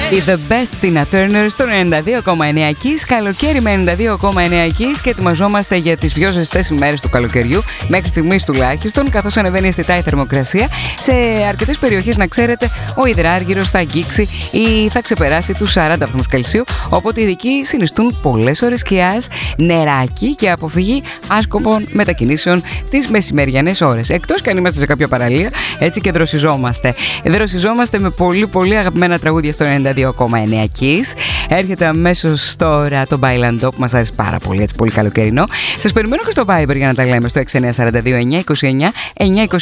Η The Best Tina Turner στο 92,9 Kiss. Καλοκαίρι με 92,9 Kiss και ετοιμαζόμαστε για τις πιο ζεστές ημέρες του καλοκαιριού, μέχρι στιγμής τουλάχιστον, καθώς ανεβαίνει αισθητά η θερμοκρασία. Σε αρκετές περιοχές, να ξέρετε, ο υδράργυρος θα αγγίξει ή θα ξεπεράσει τους 40 βαθμούς Κελσίου. Οπότε οι ειδικοί συνιστούν πολλές ώρες σκιάς, νεράκι και αποφυγή άσκοπων μετακινήσεων τις μεσημεριανές ώρες. Εκτός και αν είμαστε σε κάποια παραλία, έτσι και δροσιζόμαστε. Δροσιζόμαστε με πολύ πολύ αγαπημένα τραγούδια στο 92,9 Kiss. Έρχεται αμέσως τώρα το Bailando που μας αρέσει πάρα πολύ, έτσι πολύ καλοκαιρινό. Σας περιμένω και στο Viber για να τα λέμε στο 6942 929 929.